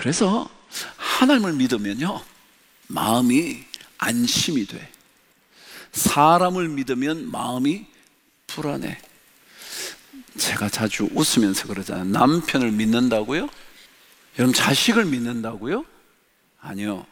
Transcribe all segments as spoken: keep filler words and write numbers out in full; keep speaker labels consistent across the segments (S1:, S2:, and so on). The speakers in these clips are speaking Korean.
S1: 그래서 하나님을 믿으면요, 마음이 안심이 돼. 사람을 믿으면 마음이 불안해. 제가 자주 웃으면서 그러잖아요. 남편을 믿는다고요? 여러분, 자식을 믿는다고요? 아니요.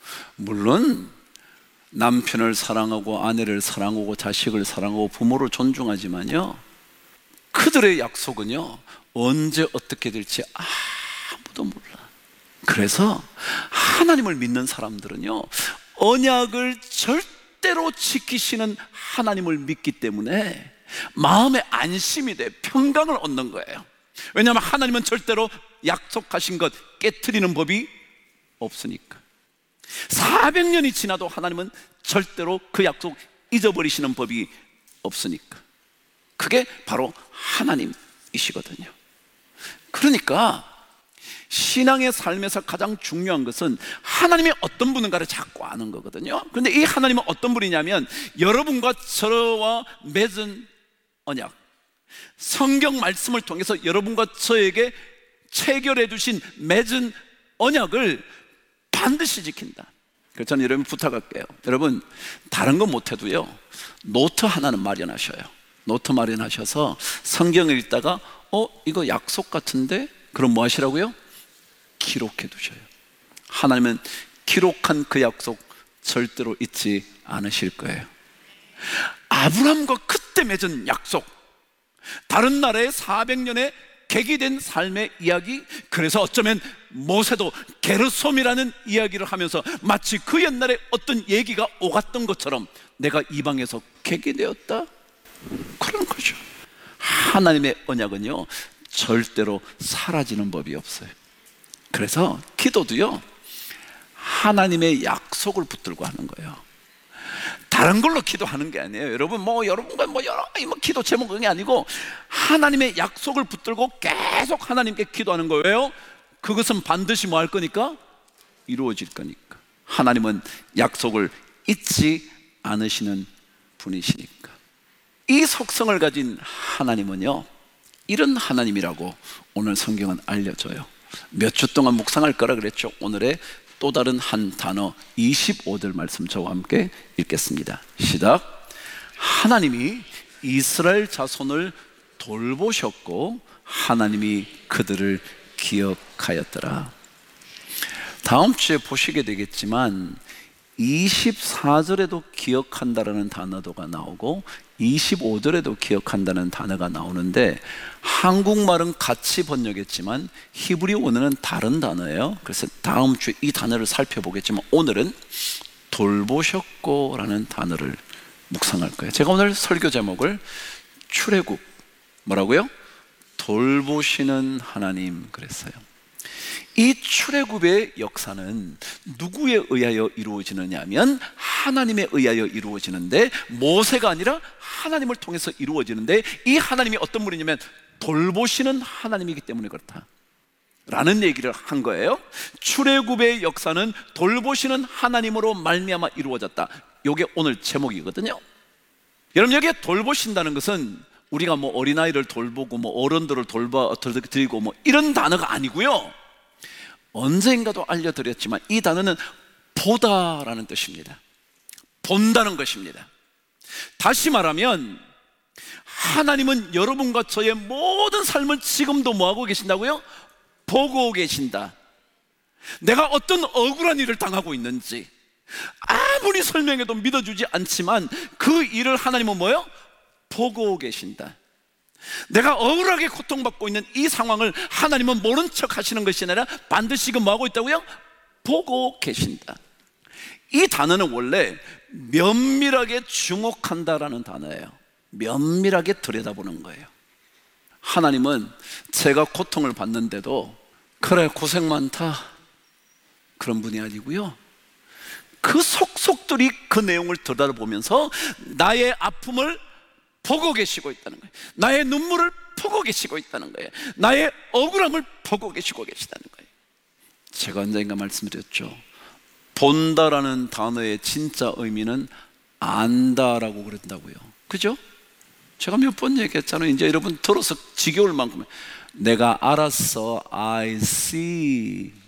S1: 물론 남편을 사랑하고 아내를 사랑하고 자식을 사랑하고 부모를 존중하지만요, 그들의 약속은요, 언제 어떻게 될지 아무도 몰라. 그래서 하나님을 믿는 사람들은요, 언약을 절대로 지키시는 하나님을 믿기 때문에 마음에 안심이 돼, 평강을 얻는 거예요. 왜냐하면 하나님은 절대로 약속하신 것 깨트리는 법이 없으니까. 사백 년이 지나도 하나님은 절대로 그 약속 잊어버리시는 법이 없으니까. 그게 바로 하나님이시거든요. 그러니까 신앙의 삶에서 가장 중요한 것은 하나님이 어떤 분인가를 자꾸 아는 거거든요. 그런데 이 하나님은 어떤 분이냐면, 여러분과 저와 맺은 언약, 성경 말씀을 통해서 여러분과 저에게 체결해 주신 맺은 언약을 반드시 지킨다. 그래서 저는 여러분 부탁할게요. 여러분, 다른 거 못해도요, 노트 하나는 마련하셔요. 노트 마련하셔서 성경을 읽다가 어? 이거 약속 같은데? 그럼 뭐 하시라고요? 기록해 두셔요. 하나님은 기록한 그 약속 절대로 잊지 않으실 거예요. 아브라함과 그때 맺은 약속, 다른 나라의 사백 년의 계기된 삶의 이야기, 그래서 어쩌면 모세도 게르솜이라는 이야기를 하면서 마치 그 옛날에 어떤 얘기가 오갔던 것처럼 내가 이방에서 계기되었다, 그런 거죠. 하나님의 언약은요, 절대로 사라지는 법이 없어요. 그래서 기도도요, 하나님의 약속을 붙들고 하는 거예요. 다른 걸로 기도하는 게 아니에요. 여러분, 뭐 여러분과 뭐 여러 뭐 기도 제목이 아니고 하나님의 약속을 붙들고 계속 하나님께 기도하는 거예요. 그것은 반드시 뭐 할 거니까? 이루어질 거니까. 하나님은 약속을 잊지 않으시는 분이시니까. 이 속성을 가진 하나님은요, 이런 하나님이라고 오늘 성경은 알려줘요. 몇 주 동안 묵상할 거라 그랬죠. 오늘의 또 다른 한 단어, 이십오 절 말씀 저와 함께 읽겠습니다. 시작. 하나님이 이스라엘 자손을 돌보셨고 하나님이 그들을 기억하였더라. 다음 주에 보시게 되겠지만 이십사 절에도 기억한다라는 단어가 나오고 이십오 절에도 기억한다는 단어가 나오는데, 한국말은 같이 번역했지만 히브리 원어는 다른 단어예요. 그래서 다음 주에 이 단어를 살펴보겠지만 오늘은 돌보셨고 라는 단어를 묵상할 거예요. 제가 오늘 설교 제목을 출애굽, 뭐라고요? 돌보시는 하나님 그랬어요. 이 출애굽의 역사는 누구에 의하여 이루어지느냐 하면 하나님에 의하여 이루어지는데, 모세가 아니라 하나님을 통해서 이루어지는데, 이 하나님이 어떤 분이냐면 돌보시는 하나님이기 때문에 그렇다 라는 얘기를 한 거예요. 출애굽의 역사는 돌보시는 하나님으로 말미암아 이루어졌다. 이게 오늘 제목이거든요. 여러분, 여기에 돌보신다는 것은 우리가 뭐 어린아이를 돌보고 뭐 어른들을 돌봐 드리고 뭐 이런 단어가 아니고요, 언젠가도 알려드렸지만 이 단어는 보다라는 뜻입니다. 본다는 것입니다. 다시 말하면 하나님은 여러분과 저의 모든 삶을 지금도 뭐하고 계신다고요? 보고 계신다. 내가 어떤 억울한 일을 당하고 있는지 아무리 설명해도 믿어주지 않지만 그 일을 하나님은 뭐예요? 보고 계신다. 내가 억울하게 고통받고 있는 이 상황을 하나님은 모른 척 하시는 것이 아니라 반드시 그 뭐하고 있다고요? 보고 계신다. 이 단어는 원래 면밀하게 주목한다라는 단어예요. 면밀하게 들여다보는 거예요. 하나님은 제가 고통을 받는데도 그래 고생 많다 그런 분이 아니고요, 그 속속들이 그 내용을 들여다보면서 나의 아픔을 보고 계시고 있다는 거예요. 나의 눈물을 보고 계시고 있다는 거예요. 나의 억울함을 보고 계시고 계시다는 거예요. 제가 언젠가 말씀드렸죠. 본다라는 단어의 진짜 의미는 안다라고 그런다고요. 그죠? 제가 몇 번 얘기했잖아요. 이제 여러분 들어서 지겨울 만큼 내가 알았어, I see.